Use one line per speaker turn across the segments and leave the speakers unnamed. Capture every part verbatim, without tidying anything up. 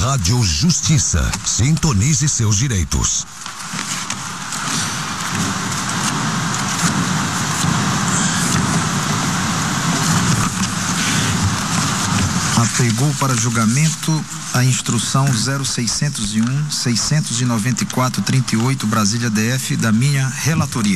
Rádio Justiça. Sintonize seus direitos.
Apegou para julgamento a instrução zero seiscentos e um, seiscentos e noventa e quatro, trinta e oito, Brasília D F, da minha relatoria.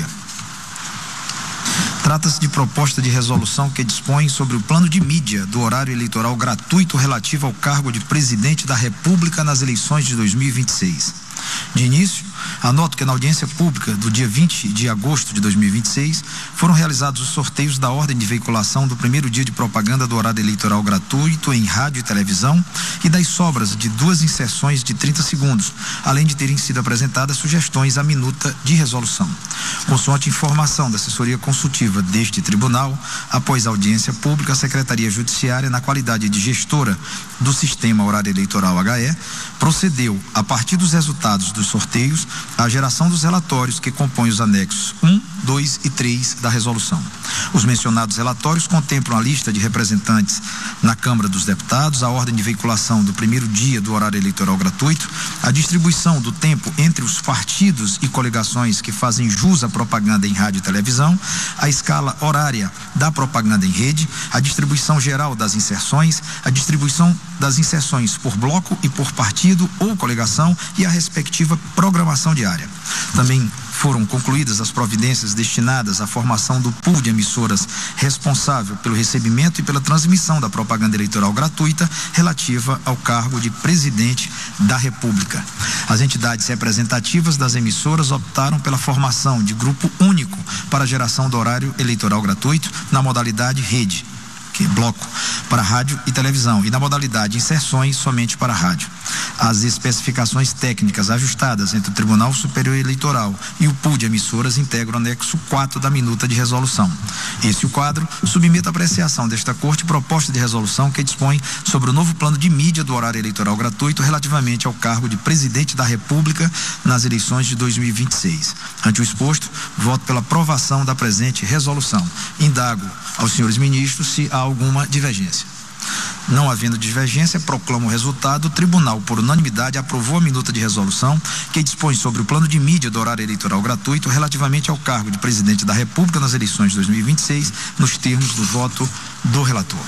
Trata-se de proposta de resolução que dispõe sobre o plano de mídia do horário eleitoral gratuito relativo ao cargo de presidente da República nas eleições de dois mil e vinte e seis. De início, anoto que na audiência pública do dia vinte de agosto de dois mil e vinte e seis foram realizados os sorteios da ordem de veiculação do primeiro dia de propaganda do horário eleitoral gratuito em rádio e televisão e das sobras de duas inserções de trinta segundos, além de terem sido apresentadas sugestões à minuta de resolução. Consoante informação da assessoria consultiva deste tribunal, após a audiência pública, a Secretaria Judiciária, na qualidade de gestora do Sistema Horário Eleitoral H E, procedeu, a partir dos resultados dos sorteios, à geração dos relatórios que compõem os anexos um, dois e três da resolução. Os mencionados relatórios contemplam a lista de representantes na Câmara dos Deputados, a ordem de veiculação do primeiro dia do horário eleitoral gratuito, a distribuição do tempo entre os partidos e coligações que fazem jus à propaganda em rádio e televisão, a escala horária da propaganda em rede, a distribuição geral das inserções, a distribuição das inserções por bloco e por partido ou coligação e a respectiva programação diária. Também foram concluídas as providências destinadas à formação do pool de emissoras responsável pelo recebimento e pela transmissão da propaganda eleitoral gratuita relativa ao cargo de presidente da República. As entidades representativas das emissoras optaram pela formação de grupo único para a geração do horário eleitoral gratuito na modalidade rede, que é bloco, para rádio e televisão, e na modalidade inserções somente para rádio. As especificações técnicas ajustadas entre o Tribunal Superior Eleitoral e o pool de emissoras integram o anexo quatro da minuta de resolução. Esse o quadro submete à apreciação desta Corte proposta de resolução que dispõe sobre o novo plano de mídia do horário eleitoral gratuito relativamente ao cargo de presidente da República nas eleições de dois mil e vinte e seis. Ante o exposto, voto pela aprovação da presente resolução. Indago aos senhores ministros se há alguma divergência. Não havendo divergência, proclamo o resultado. O tribunal, por unanimidade, aprovou a minuta de resolução que dispõe sobre o plano de mídia do horário eleitoral gratuito relativamente ao cargo de presidente da República nas eleições de dois mil e vinte e seis, nos termos do voto do relator.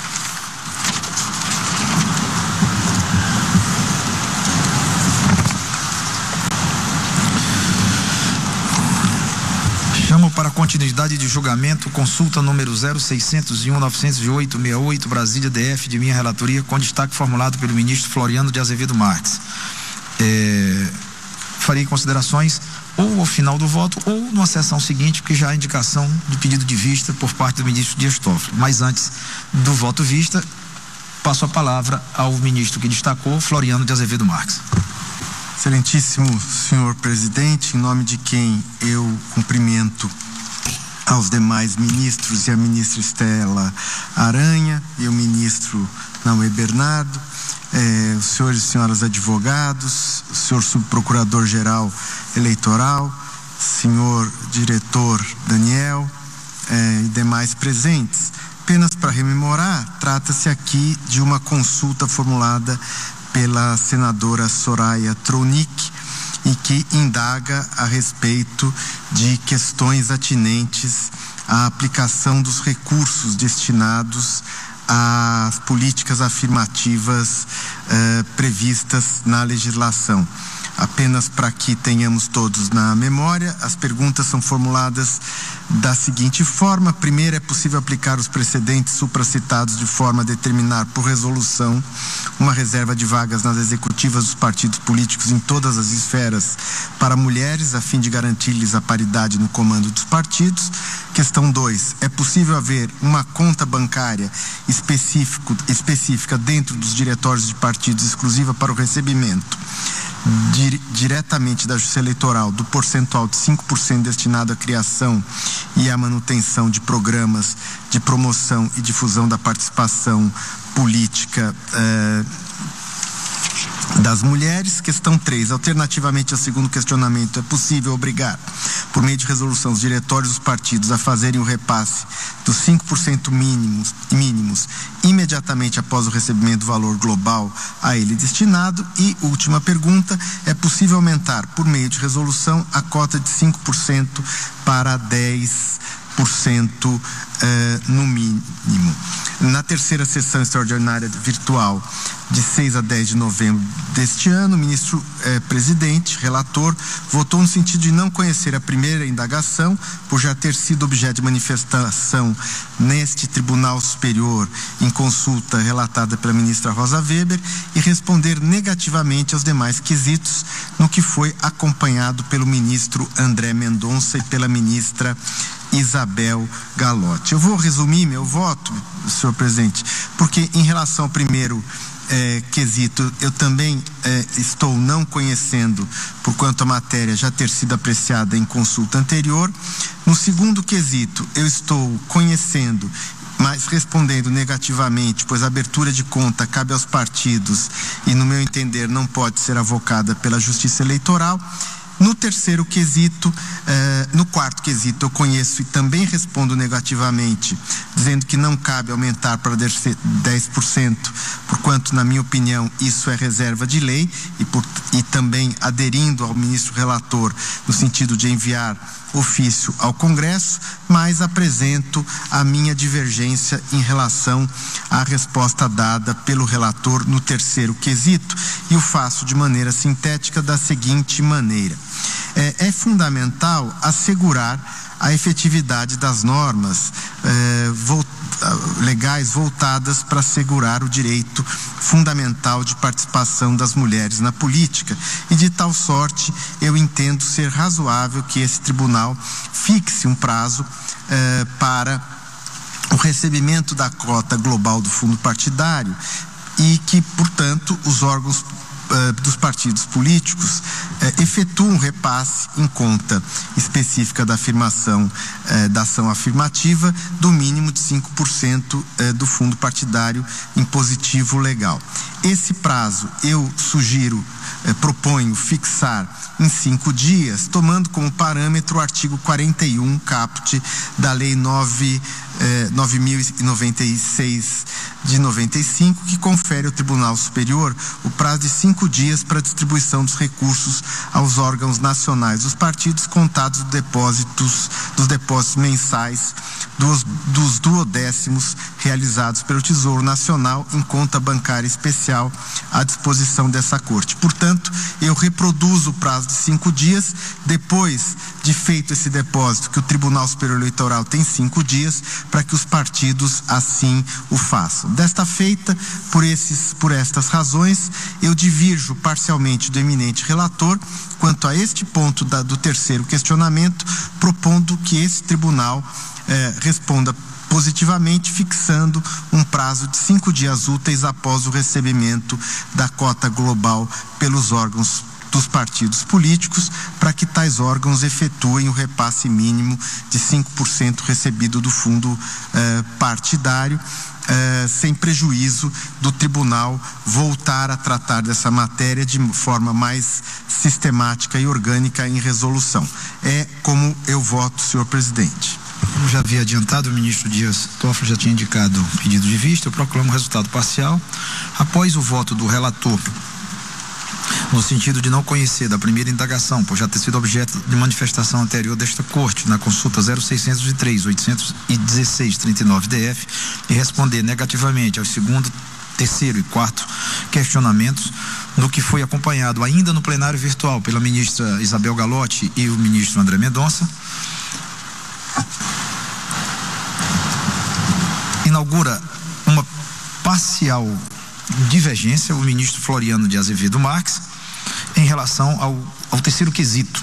Chamo para a continuidade de julgamento consulta número zero seiscentos e um, novecentos e oito, sessenta e oito, Brasília D F, de minha relatoria, com destaque formulado pelo ministro Floriano de Azevedo Marques. É, farei considerações ou ao final do voto ou numa sessão seguinte, porque já há indicação de pedido de vista por parte do ministro Dias Toffoli. Mas antes do voto vista, passo a palavra ao ministro que destacou, Floriano de Azevedo Marques.
Excelentíssimo senhor presidente, em nome de quem eu cumprimento aos demais ministros e a ministra Estela Aranha e o ministro Naue Bernardo, eh, os senhores e senhoras advogados, o senhor subprocurador-geral eleitoral, senhor diretor Daniel eh, e demais presentes. Apenas para rememorar, trata-se aqui de uma consulta formulada pela senadora Soraya Tronic e que indaga a respeito de questões atinentes à aplicação dos recursos destinados às políticas afirmativas eh, previstas na legislação. Apenas para que tenhamos todos na memória, as perguntas são formuladas da seguinte forma: primeiro, é possível aplicar os precedentes supracitados de forma a determinar por resolução uma reserva de vagas nas executivas dos partidos políticos em todas as esferas para mulheres, a fim de garantir-lhes a paridade no comando dos partidos? Questão dois, é possível haver uma conta bancária específico, específica dentro dos diretórios de partidos exclusiva para o recebimento Dire, diretamente da Justiça Eleitoral do percentual de cinco por cento destinado à criação e à manutenção de programas de promoção e difusão da participação política eh, das mulheres. Questão três. Alternativamente ao segundo questionamento, é possível obrigar, por meio de resolução, os diretórios dos partidos a fazerem o repasse dos cinco por cento mínimos, mínimos imediatamente após o recebimento do valor global a ele destinado? E, última pergunta, é possível aumentar, por meio de resolução, a cota de cinco por cento para dez por cento eh, no mínimo? Na terceira sessão extraordinária virtual de seis a dez de novembro deste ano, o ministro eh, presidente, relator, votou no sentido de não conhecer a primeira indagação, por já ter sido objeto de manifestação neste Tribunal Superior em consulta relatada pela ministra Rosa Weber, e responder negativamente aos demais quesitos, no que foi acompanhado pelo ministro André Mendonça e pela ministra Isabel Galotti. Eu vou resumir meu voto, senhor presidente, porque em relação ao primeiro eh, quesito, eu também eh, estou não conhecendo, por quanto a matéria já ter sido apreciada em consulta anterior. No segundo quesito, eu estou conhecendo, mas respondendo negativamente, pois a abertura de conta cabe aos partidos e, no meu entender, não pode ser avocada pela Justiça Eleitoral. No terceiro quesito, eh, no quarto quesito, eu conheço e também respondo negativamente, dizendo que não cabe aumentar para dez por cento, porquanto, na minha opinião, isso é reserva de lei, e, por, e também aderindo ao ministro relator, no sentido de enviar ofício ao Congresso, mas apresento a minha divergência em relação à resposta dada pelo relator no terceiro quesito, e o faço de maneira sintética da seguinte maneira. É, é fundamental assegurar a efetividade das normas eh, volt, legais voltadas para assegurar o direito fundamental de participação das mulheres na política, e de tal sorte eu entendo ser razoável que esse tribunal fixe um prazo eh, para o recebimento da cota global do fundo partidário, e que, portanto, os órgãos dos partidos políticos eh, efetuam um repasse em conta específica da afirmação eh, da ação afirmativa do mínimo de cinco por cento eh, do fundo partidário impositivo legal. Esse prazo eu sugiro, eh, proponho fixar em cinco dias, tomando como parâmetro o artigo quarenta e um caput da Lei nove mil e noventa e seis de noventa e cinco, que confere ao Tribunal Superior o prazo de cinco dias para a distribuição dos recursos aos órgãos nacionais dos partidos, contados dos depósitos, dos depósitos mensais dos, dos duodécimos realizados pelo Tesouro Nacional em conta bancária especial à disposição dessa Corte. Portanto, eu reproduzo o prazo de cinco dias, depois de feito esse depósito, que o Tribunal Superior Eleitoral tem cinco dias para que os partidos assim o façam. Desta feita, por, esses, por estas razões, eu divirjo parcialmente do eminente relator quanto a este ponto da, do terceiro questionamento, propondo que esse tribunal eh, responda positivamente, fixando um prazo de cinco dias úteis após o recebimento da cota global pelos órgãos dos partidos políticos, para que tais órgãos efetuem o repasse mínimo de cinco por cento recebido do fundo eh, partidário, eh, sem prejuízo do tribunal voltar a tratar dessa matéria de forma mais sistemática e orgânica em resolução. É como eu voto, senhor presidente.
Como já havia adiantado, o ministro Dias Toffoli já tinha indicado o pedido de vista. Eu proclamo o resultado parcial. Após o voto do relator, no sentido de não conhecer da primeira indagação, por já ter sido objeto de manifestação anterior desta Corte, na consulta zero seiscentos e três, oitocentos e dezesseis, trinta e nove D F, e responder negativamente aos segundo, terceiro e quarto questionamentos, no que foi acompanhado ainda no plenário virtual pela ministra Isabel Galotti e o ministro André Mendonça, inaugura uma parcial divergência o ministro Floriano de Azevedo Marques em relação ao, ao terceiro quesito.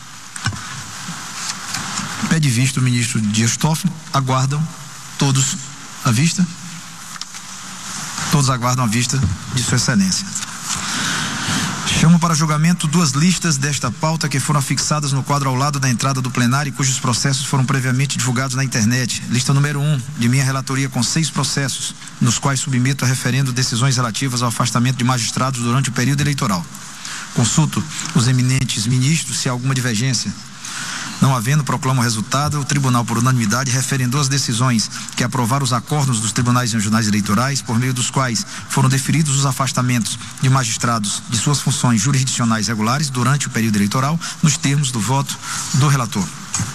Pede vista o ministro Dias Toffoli. Aguardam todos a vista? Todos aguardam a vista de Sua Excelência. Chamo para julgamento duas listas desta pauta que foram afixadas no quadro ao lado da entrada do plenário e cujos processos foram previamente divulgados na internet. Lista número um, de minha relatoria, com seis processos, nos quais submeto a referendo decisões relativas ao afastamento de magistrados durante o período eleitoral. Consulto os eminentes ministros se há alguma divergência. Não havendo, proclamo o resultado. O tribunal, por unanimidade, referendou as decisões que aprovaram os acordos dos tribunais regionais eleitorais, por meio dos quais foram deferidos os afastamentos de magistrados de suas funções jurisdicionais regulares durante o período eleitoral, nos termos do voto do relator.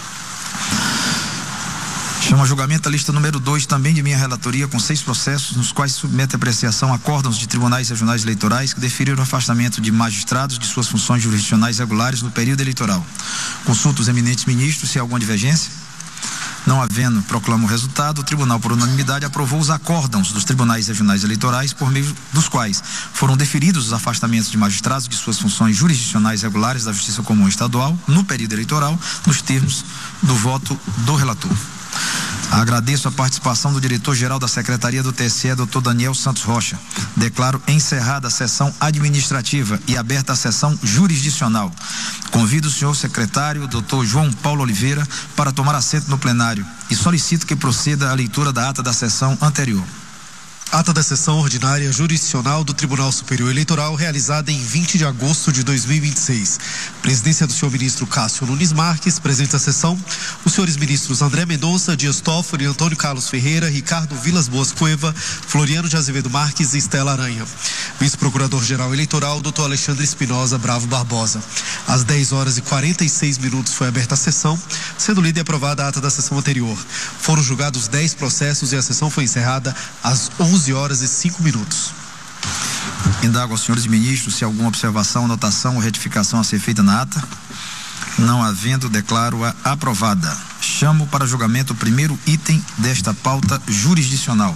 Chamo a julgamento a lista número dois, também de minha relatoria, com seis processos, nos quais submete a apreciação acórdãos de tribunais regionais eleitorais que deferiram o afastamento de magistrados de suas funções jurisdicionais regulares no período eleitoral. Consulto os eminentes ministros se há alguma divergência. Não havendo, proclamo o resultado. O tribunal, por unanimidade, aprovou os acórdãos dos tribunais regionais eleitorais, por meio dos quais foram deferidos os afastamentos de magistrados de suas funções jurisdicionais regulares da Justiça Comum Estadual no período eleitoral, nos termos do voto do relator. Agradeço a participação do diretor-geral da Secretaria do T S E, doutor Daniel Santos Rocha. Declaro encerrada a sessão administrativa e aberta a sessão jurisdicional. Convido o senhor secretário, doutor João Paulo Oliveira, para tomar assento no plenário e solicito que proceda a leitura da ata da sessão anterior.
Ata da sessão ordinária jurisdicional do Tribunal Superior Eleitoral, realizada em vinte de agosto de dois mil e vinte e seis. Presidência do senhor ministro Cássio Nunes Marques, presente a sessão. Os senhores ministros André Mendonça, Dias Toffoli, Antônio Carlos Ferreira, Ricardo Vilas Boas Cueva, Floriano de Azevedo Marques e Estela Aranha. Vice-procurador-geral eleitoral, doutor Alexandre Espinosa Bravo Barbosa. Às dez horas e quarenta e seis minutos foi aberta a sessão, sendo lida e aprovada a ata da sessão anterior. Foram julgados dez processos e a sessão foi encerrada às onze horas e cinco minutos.
Indago aos senhores ministros se há alguma observação, anotação ou retificação a ser feita na ata. Não havendo, declaro-a aprovada. Chamo para julgamento o primeiro item desta pauta jurisdicional.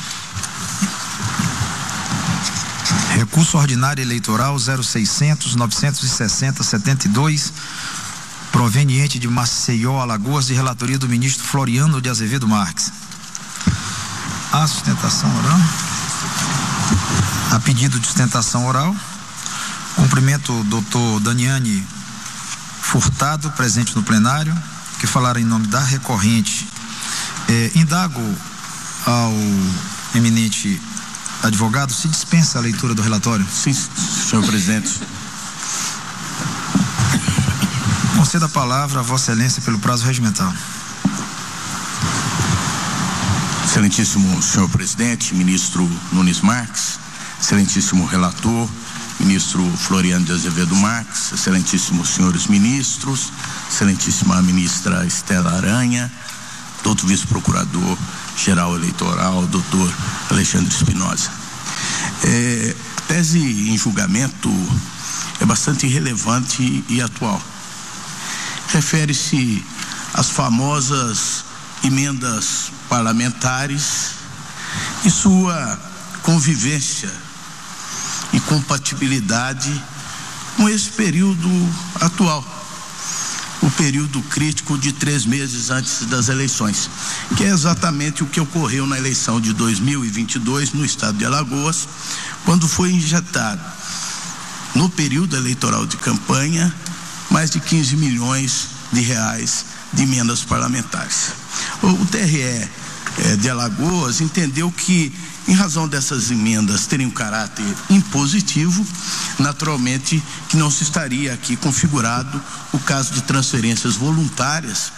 Recurso ordinário eleitoral zero seiscentos, novecentos e sessenta, setenta e dois, proveniente de Maceió, Alagoas, de relatoria do ministro Floriano de Azevedo Marques. A sustentação oral. A pedido de sustentação oral. Cumprimento o doutor Daniane Furtado, presente no plenário, que falará em nome da recorrente. É, indago ao eminente advogado se dispensa a leitura do relatório.
Sim, senhor presidente.
Conceda a palavra a Vossa Excelência pelo prazo regimental.
Excelentíssimo senhor presidente, ministro Nunes Marques, excelentíssimo relator, ministro Floriano de Azevedo Marques, excelentíssimos senhores ministros, excelentíssima ministra Estela Aranha, doutor vice-procurador-geral eleitoral, doutor Alexandre Espinosa. É, a tese em julgamento é bastante relevante e atual. Refere-se às famosas emendas parlamentares e sua convivência e compatibilidade com esse período atual, o período crítico de três meses antes das eleições, que é exatamente o que ocorreu na eleição de dois mil e vinte e dois no estado de Alagoas, quando foi injetado no período eleitoral de campanha mais de quinze milhões de reais de emendas parlamentares. O T R E de Alagoas entendeu que, em razão dessas emendas terem um caráter impositivo, naturalmente que não se estaria aqui configurado o caso de transferências voluntárias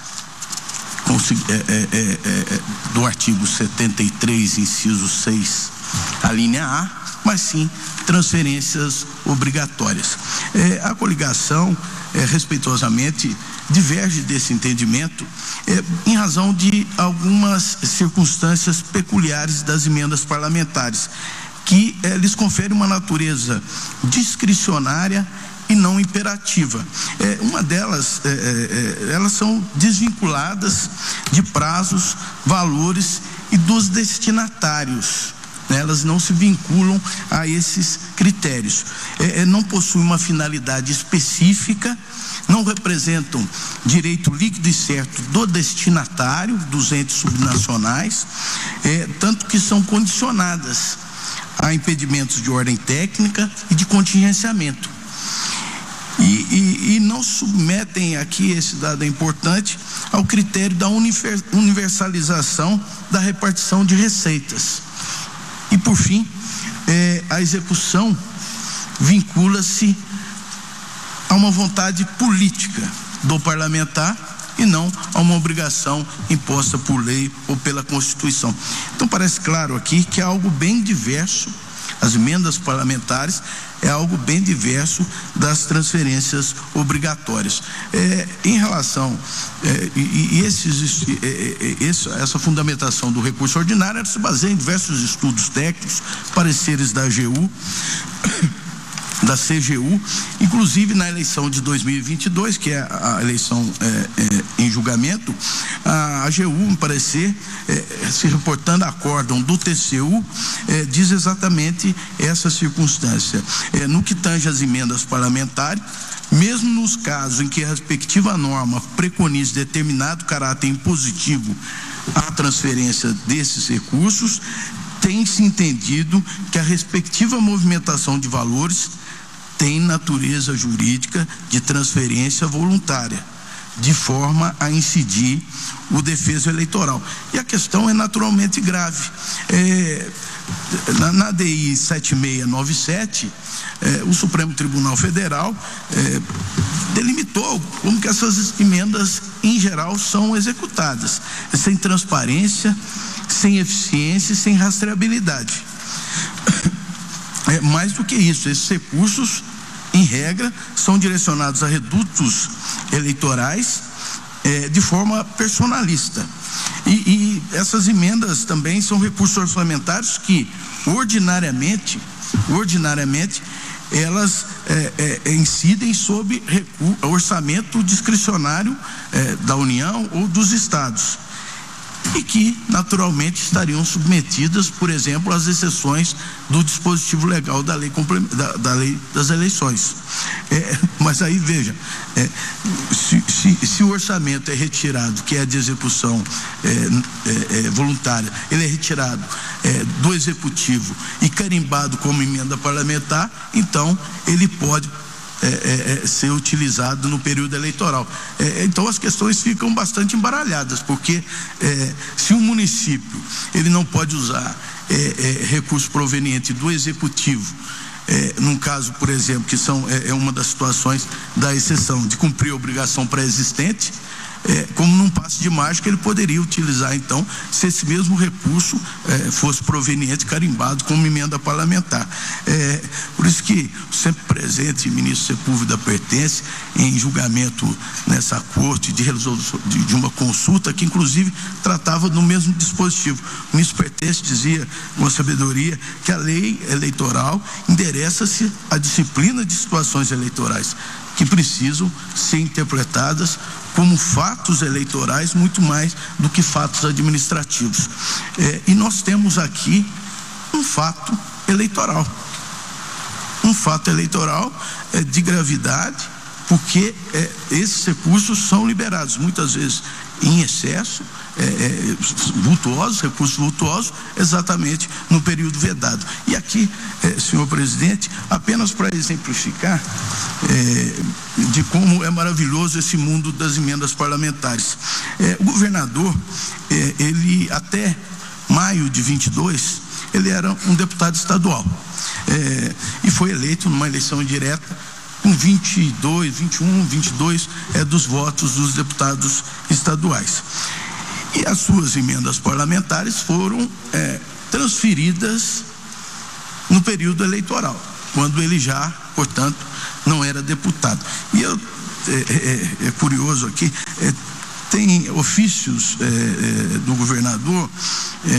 é, é, é, do artigo setenta e três, inciso seis, a linha A, mas sim transferências obrigatórias. É, a coligação, é, respeitosamente, diverge desse entendimento é, em razão de algumas circunstâncias peculiares das emendas parlamentares, que é, lhes confere uma natureza discricionária e não imperativa. É, uma delas, é, é, elas são desvinculadas de prazos, valores e dos destinatários. Elas não se vinculam a esses critérios. É, não possuem uma finalidade específica, não representam direito líquido e certo do destinatário, dos entes subnacionais, é, tanto que são condicionadas a impedimentos de ordem técnica e de contingenciamento. e, e, e não submetem aqui, esse dado é importante, ao critério da universalização da repartição de receitas. E por fim, é, a execução vincula-se a uma vontade política do parlamentar e não a uma obrigação imposta por lei ou pela Constituição. Então parece claro aqui que é algo bem diverso, as emendas parlamentares é algo bem diverso das transferências obrigatórias. É, em relação, é, e, e esses, é, esse, essa fundamentação do recurso ordinário ela se baseia em diversos estudos técnicos, pareceres da A G U, da C G U, inclusive na eleição de dois mil e vinte e dois, que é a eleição é, é, em julgamento, a A G U, em parecer, é, se reportando a acórdão do T C U, é, diz exatamente essa circunstância. É, no que tange às emendas parlamentares, mesmo nos casos em que a respectiva norma preconize determinado caráter impositivo à transferência desses recursos, tem-se entendido que a respectiva movimentação de valores tem natureza jurídica de transferência voluntária, de forma a incidir o defeso eleitoral. E a questão é naturalmente grave. É, na, na D I sete seis nove sete, é, o Supremo Tribunal Federal é, delimitou como que essas emendas, em geral, são executadas, sem transparência, sem eficiência e sem rastreabilidade. É, mais do que isso, esses recursos, em regra, são direcionados a redutos eleitorais é, de forma personalista. E, e essas emendas também são recursos orçamentários que, ordinariamente, ordinariamente, elas é, é, incidem sobre recurso, orçamento discricionário é, da União ou dos estados, e que naturalmente estariam submetidas, por exemplo, às exceções do dispositivo legal da lei, da, da lei das eleições. É, mas aí veja, é, se, se, se o orçamento é retirado, que é de execução é, é, é, voluntária, ele é retirado é, do executivo e carimbado como emenda parlamentar, então ele pode É, é, é, ser utilizado no período eleitoral. É, então as questões ficam bastante embaralhadas, porque é, se um município ele não pode usar é, é, recurso proveniente do executivo, é, num caso, por exemplo, que são, é, é uma das situações da exceção de cumprir a obrigação pré-existente, É, como num passe de mágica ele poderia utilizar então, se esse mesmo recurso é, fosse proveniente, carimbado como emenda parlamentar. É, por isso que sempre presente, ministro Sepúlveda pertence em julgamento nessa corte de resolução de, de uma consulta que inclusive tratava do mesmo dispositivo. O ministro pertence dizia com sabedoria que a lei eleitoral endereça-se à disciplina de situações eleitorais que precisam ser interpretadas como fatos eleitorais muito mais do que fatos administrativos. É, e nós temos aqui um fato eleitoral. Um fato eleitoral é, de gravidade, porque é, esses recursos são liberados, muitas vezes em excesso, é, é, vultuosos, recursos vultuosos, exatamente no período vedado. E aqui, é, senhor presidente, apenas para exemplificar é, de como é maravilhoso esse mundo das emendas parlamentares. É, o governador, é, ele até maio de vinte e dois, ele era um deputado estadual é, e foi eleito numa eleição direta com vinte e dois, vinte e um, vinte e dois é, dos votos dos deputados estaduais. E as suas emendas parlamentares foram é, transferidas no período eleitoral, quando ele já, portanto, não era deputado. E eu, é, é, é curioso aqui, é, tem ofícios é, é, do governador é,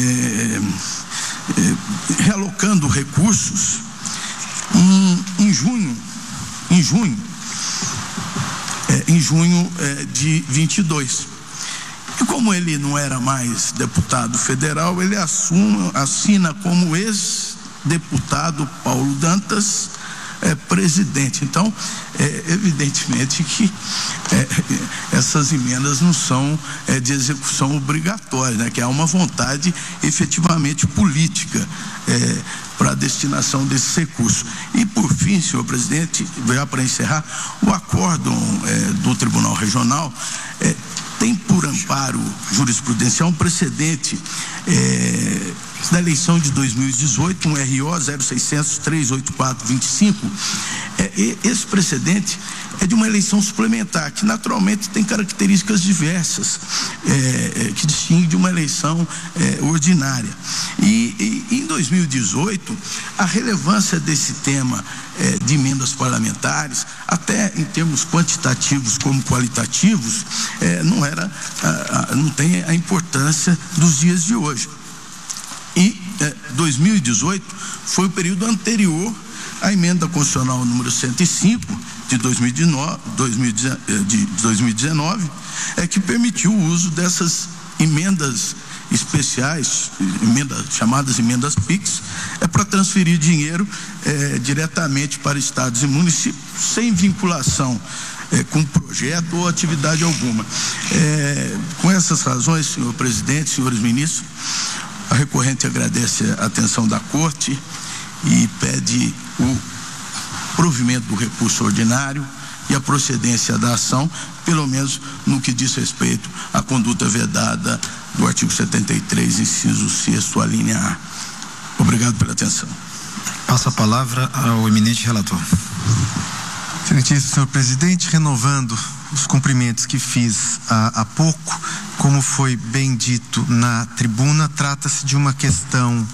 é, realocando recursos em, em junho, em junho, é, em junho é, de vinte e dois. E como ele não era mais deputado federal, ele assume, assina como ex-deputado Paulo Dantas é, presidente. Então, é, evidentemente que é, essas emendas não são é, de execução obrigatória, né? Que há uma vontade efetivamente política é, para a destinação desses recursos. E, por fim, senhor presidente, já para encerrar, o acórdão é, do Tribunal Regional é, tem por amparo jurisprudencial um precedente é, da eleição de dois mil e dezoito, um R O zero seiscentos, trezentos e oitenta e quatro, vinte e cinco. É, esse precedente é de uma eleição suplementar, que naturalmente tem características diversas, é, que distingue de uma eleição é, ordinária. E, e em dois mil e dezoito, a relevância desse tema é, de emendas parlamentares, até em termos quantitativos como qualitativos, é, não era, a, a, não tem a importância dos dias de hoje. E é, dois mil e dezoito foi o período anterior à emenda constitucional número cento e cinco de dois mil e dezenove, é que permitiu o uso dessas emendas especiais, emendas, chamadas emendas PIX, é para transferir dinheiro é, diretamente para estados e municípios, sem vinculação é, com projeto ou atividade alguma. É, com essas razões, senhor presidente, senhores ministros, a recorrente agradece a atenção da Corte e pede o provimento do recurso ordinário e a procedência da ação, pelo menos no que diz respeito à conduta vedada do artigo setenta e três, inciso sexto, a linha A. Obrigado pela atenção.
Passa a palavra ao eminente relator.
Excelentíssimo senhor presidente, renovando os cumprimentos que fiz há, há pouco, como foi bem dito na tribuna, trata-se de uma questão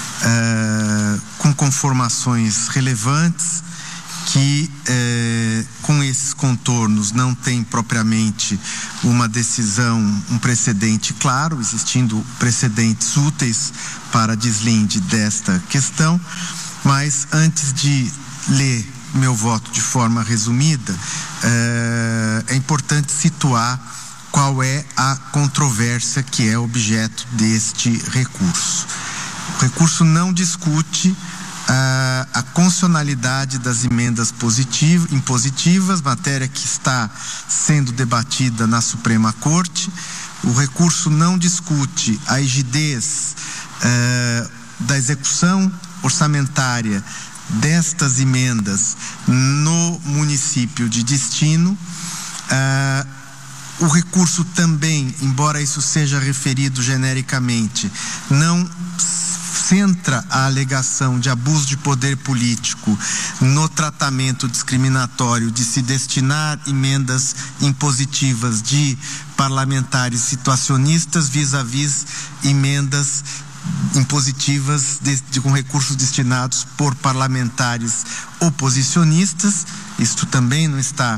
eh, com conformações relevantes, que eh, com esses contornos não tem propriamente uma decisão, um precedente claro, existindo precedentes úteis para deslinde desta questão, mas antes de ler meu voto de forma resumida, eh, é importante situar qual é a controvérsia que é objeto deste recurso. O recurso não discute a, a constitucionalidade das emendas positiv, impositivas, matéria que está sendo debatida na Suprema Corte. O recurso não discute a rigidez eh, da execução orçamentária destas emendas no município de destino. Ah, o recurso também, embora isso seja referido genericamente, não centra a alegação de abuso de poder político no tratamento discriminatório de se destinar emendas impositivas de parlamentares situacionistas vis-à-vis emendas impositivas de, de, com recursos destinados por parlamentares oposicionistas. Isto também não está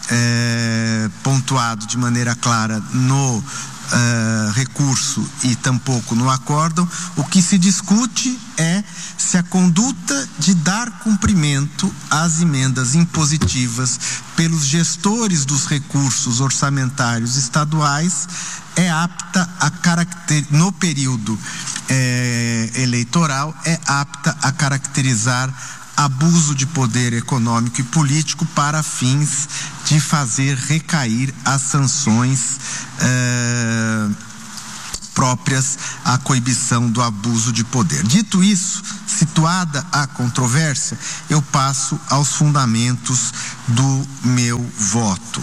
é, pontuado de maneira clara no uh, recurso e tampouco no acórdão. O que se discute é se a conduta de dar cumprimento às emendas impositivas pelos gestores dos recursos orçamentários estaduais é apta a caracter... no período é, eleitoral, é apta a caracterizar abuso de poder econômico e político para fins de fazer recair as sanções é, próprias à coibição do abuso de poder. Dito isso, situada a controvérsia, eu passo aos fundamentos do meu voto.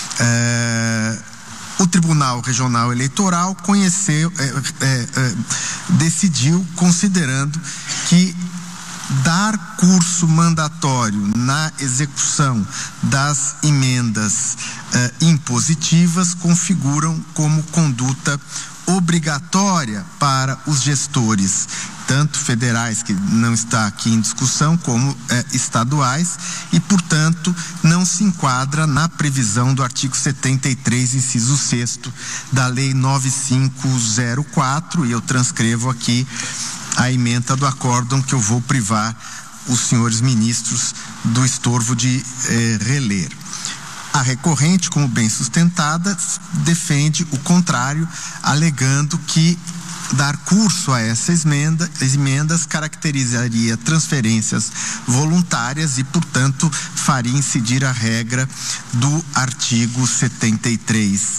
É, O Tribunal Regional Eleitoral conheceu, é, é, é, decidiu, considerando que dar curso mandatório na execução das emendas é, impositivas configuram como conduta obrigatória para os gestores, tanto federais, que não está aqui em discussão, como eh, estaduais, e, portanto, não se enquadra na previsão do artigo setenta e três, inciso sexto, da Lei nove mil quinhentos e quatro, e eu transcrevo aqui a ementa do acórdão que eu vou privar os senhores ministros do estorvo de eh, reler. A recorrente, como bem sustentada, defende o contrário, alegando que dar curso a essas emenda, emendas caracterizaria transferências voluntárias e, portanto, faria incidir a regra do artigo setenta e três,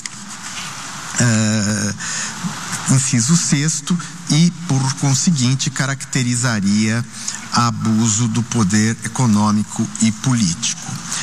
uh, inciso sexto, e, por conseguinte, caracterizaria abuso do poder econômico e político.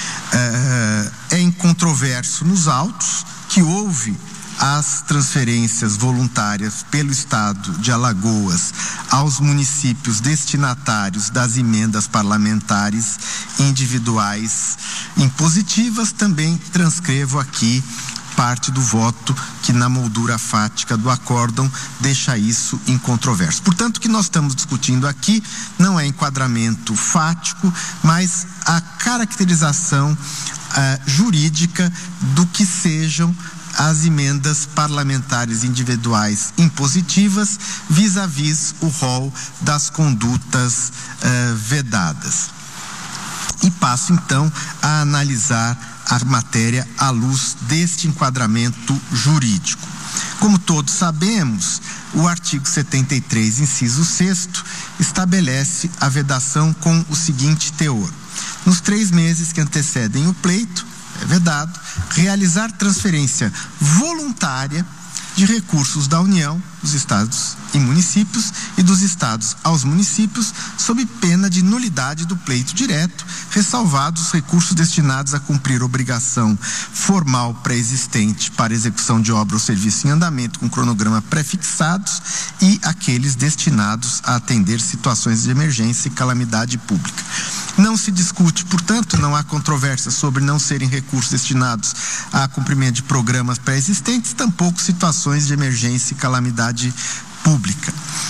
Uh, é incontroverso nos autos que houve as transferências voluntárias pelo Estado de Alagoas aos municípios destinatários das emendas parlamentares individuais impositivas. Também transcrevo aqui parte do voto que, na moldura fática do acórdão, deixa isso incontroverso. Portanto, o que nós estamos discutindo aqui não é enquadramento fático, mas a caracterização uh, jurídica do que sejam as emendas parlamentares individuais impositivas vis-à-vis o rol das condutas uh, vedadas. E passo então a analisar a matéria à luz deste enquadramento jurídico. Como todos sabemos, o artigo setenta e três, inciso sexto, estabelece a vedação com o seguinte teor: nos três meses que antecedem o pleito, é vedado realizar transferência voluntária de recursos da União, dos estados e municípios, e dos estados aos municípios, sob pena de nulidade do pleito direto, ressalvados os recursos destinados a cumprir obrigação formal pré-existente para execução de obra ou serviço em andamento com cronograma pré-fixados e aqueles destinados a atender situações de emergência e calamidade pública. Não se discute, portanto, não há controvérsia sobre não serem recursos destinados a cumprimento de programas pré-existentes, tampouco situações de emergência e calamidade pública.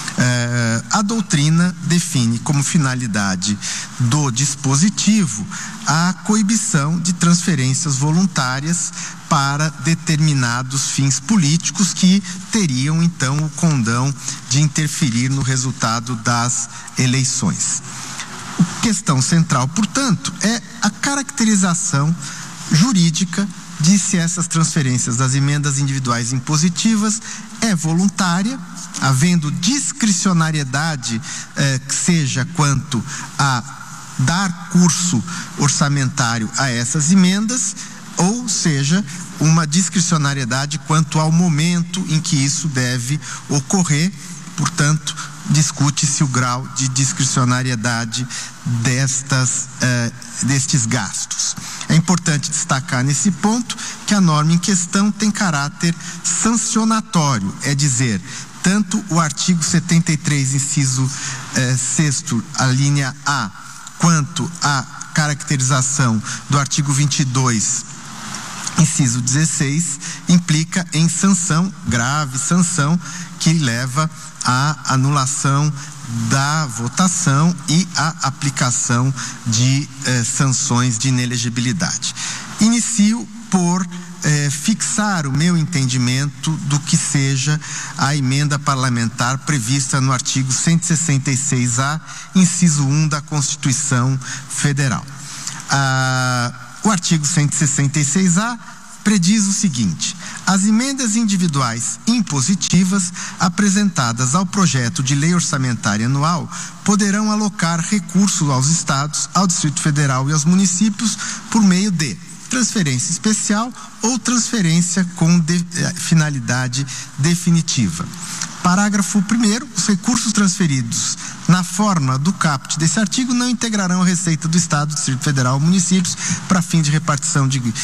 Uh, a doutrina define como finalidade do dispositivo a coibição de transferências voluntárias para determinados fins políticos que teriam, então, o condão de interferir no resultado das eleições. A questão central, portanto, é a caracterização jurídica de se essas transferências das emendas individuais impositivas é voluntária, havendo discricionariedade, eh, que seja quanto a dar curso orçamentário a essas emendas, ou seja, uma discricionariedade quanto ao momento em que isso deve ocorrer. Portanto, discute-se o grau de discricionariedade destas, uh, destes gastos. É importante destacar nesse ponto que a norma em questão tem caráter sancionatório, é dizer, tanto o artigo setenta e três, inciso uh, sexto, a linha A, quanto a caracterização do artigo vinte e dois, inciso dezesseis, implica em sanção, grave sanção, que leva à anulação da votação e à aplicação de eh, sanções de inelegibilidade. Inicio por eh, fixar o meu entendimento do que seja a emenda parlamentar prevista no artigo cento e sessenta e seis A, inciso um da Constituição Federal. Ah, o artigo cento e sessenta e seis A prediz o seguinte: as emendas individuais impositivas apresentadas ao projeto de lei orçamentária anual poderão alocar recursos aos estados, ao Distrito Federal e aos municípios por meio de transferência especial ou transferência com de, eh, finalidade definitiva. Parágrafo primeiro, os recursos transferidos na forma do caput desse artigo não integrarão a receita do Estado, Distrito Federal ou municípios para fim de repartição de